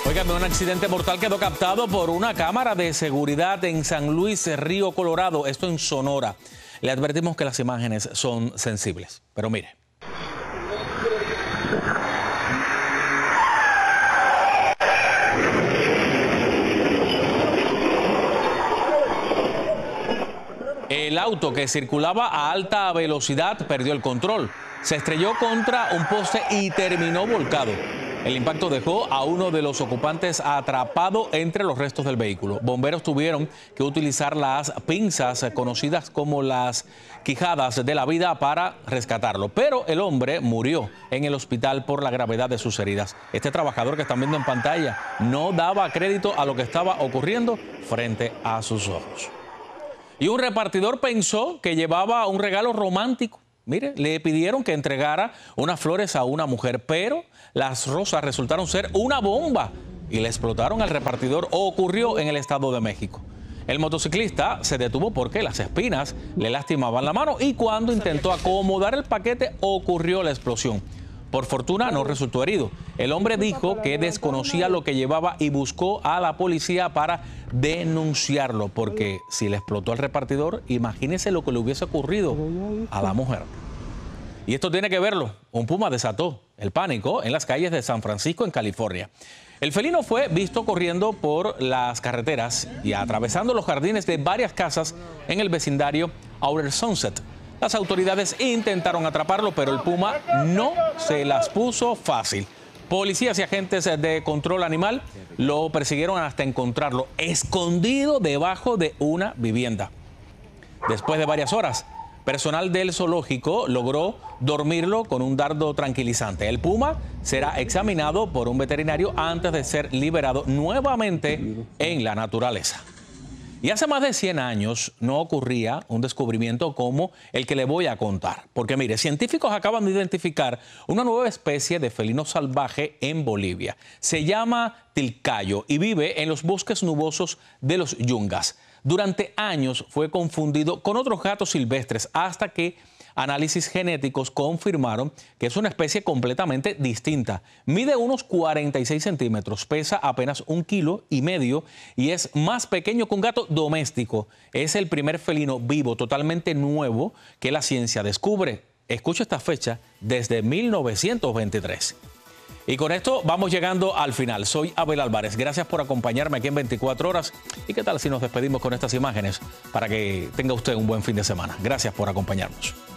Óigame, un accidente mortal quedó captado por una cámara de seguridad en San Luis, Río Colorado, esto en Sonora. Le advertimos que las imágenes son sensibles, pero mire. El auto que circulaba a alta velocidad perdió el control, se estrelló contra un poste y terminó volcado. El impacto dejó a uno de los ocupantes atrapado entre los restos del vehículo. Bomberos tuvieron que utilizar las pinzas conocidas como las quijadas de la vida para rescatarlo. Pero el hombre murió en el hospital por la gravedad de sus heridas. Este trabajador que están viendo en pantalla no daba crédito a lo que estaba ocurriendo frente a sus ojos. Y un repartidor pensó que llevaba un regalo romántico. Mire, le pidieron que entregara unas flores a una mujer, pero las rosas resultaron ser una bomba y le explotaron al repartidor. Ocurrió en el Estado de México. El motociclista se detuvo porque las espinas le lastimaban la mano y cuando intentó acomodar el paquete ocurrió la explosión. Por fortuna no resultó herido. El hombre dijo que desconocía lo que llevaba y buscó a la policía para denunciarlo, porque si le explotó al repartidor, imagínese lo que le hubiese ocurrido a la mujer. Y esto tiene que verlo. Un puma desató el pánico en las calles de San Francisco, en California. El felino fue visto corriendo por las carreteras y atravesando los jardines de varias casas en el vecindario Outer Sunset. Las autoridades intentaron atraparlo, pero el puma no se las puso fácil. Policías y agentes de control animal lo persiguieron hasta encontrarlo escondido debajo de una vivienda. Después de varias horas, personal del zoológico logró dormirlo con un dardo tranquilizante. El puma será examinado por un veterinario antes de ser liberado nuevamente en la naturaleza. Y hace más de 100 años no ocurría un descubrimiento como el que le voy a contar. Porque mire, científicos acaban de identificar una nueva especie de felino salvaje en Bolivia. Se llama tilcayo y vive en los bosques nubosos de los Yungas. Durante años fue confundido con otros gatos silvestres hasta que análisis genéticos confirmaron que es una especie completamente distinta. Mide unos 46 centímetros, pesa apenas 1,5 kilos y es más pequeño que un gato doméstico. Es el primer felino vivo totalmente nuevo que la ciencia descubre. Escucha esta fecha, desde 1923. Y con esto vamos llegando al final. Soy Abel Álvarez. Gracias por acompañarme aquí en 24 horas. ¿Y qué tal si nos despedimos con estas imágenes para que tenga usted un buen fin de semana? Gracias por acompañarnos.